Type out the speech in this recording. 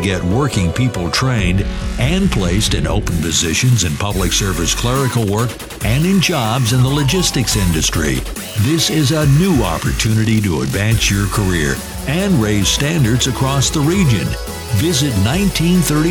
get working people trained and placed in open positions in public service clerical work and in jobs in the logistics industry. This is a new opportunity to advance your career and raise standards across the region. Visit 1930